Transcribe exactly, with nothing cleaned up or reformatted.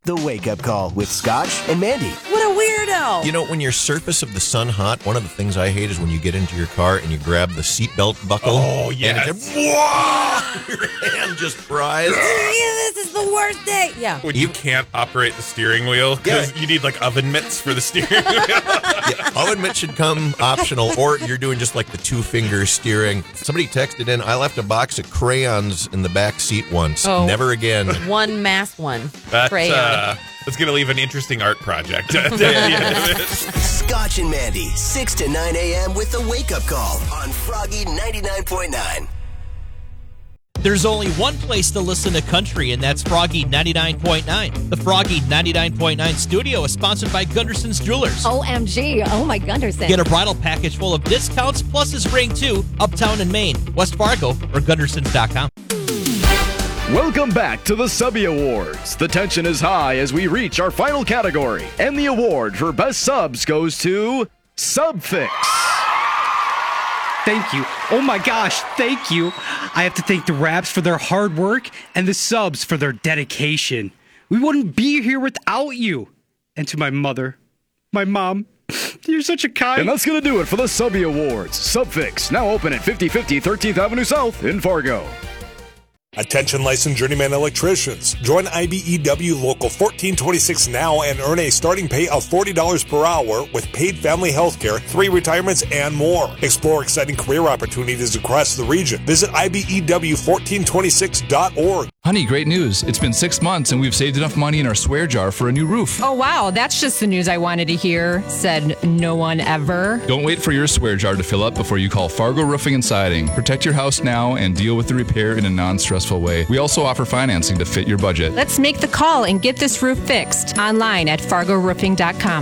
The Wake Up Call with Scotch and Mandy. What a weirdo. You know, when your surface of the sun hot, one of the things I hate is when you get into your car and you grab the seatbelt buckle. Oh, yes. And it's, whoa! Your hand just fries. This is the worst day. Yeah. When you can't operate the steering wheel because Yeah. you need like oven mitts for the steering wheel. Yeah, oven mitt should come optional, or you're doing just like the two-finger steering. Somebody texted in, I left a box of crayons in the back seat once. Oh. Never again. One mass one. That's, Crayon. uh, that's going to leave an interesting art project at the end of it. Scotch and Mandy, six to nine a.m. with The Wake Up Call on Froggy ninety-nine point nine. There's only one place to listen to country, and that's Froggy ninety-nine point nine. The Froggy ninety-nine point nine studio is sponsored by Gunderson's Jewelers. O M G. Oh, my Gunderson. Get a bridal package full of discounts plus his ring, too, uptown in Maine, West Fargo, or Gundersons dot com. Welcome back to the Subby Awards. The tension is high as we reach our final category, and the award for Best Subs goes to Subfix. Thank you. Oh my gosh, thank you. I have to thank the Raps for their hard work and the Subs for their dedication. We wouldn't be here without you. And to my mother, my mom, you're such a kind... And that's going to do it for the Subby Awards. Subfix, now open at fifty fifty thirteenth Avenue South in Fargo. Attention licensed journeyman electricians. Join I B E W Local fourteen twenty-six now and earn a starting pay of forty dollars per hour with paid family health care, three retirements, and more. Explore exciting career opportunities across the region. Visit I B E W fourteen twenty-six dot org. Honey, great news. It's been six months and we've saved enough money in our swear jar for a new roof. Oh, wow. That's just the news I wanted to hear, said no one ever. Don't wait for your swear jar to fill up before you call Fargo Roofing and Siding. Protect your house now and deal with the repair in a non-stressful way. We also offer financing to fit your budget. Let's make the call and get this roof fixed online at fargo roofing dot com.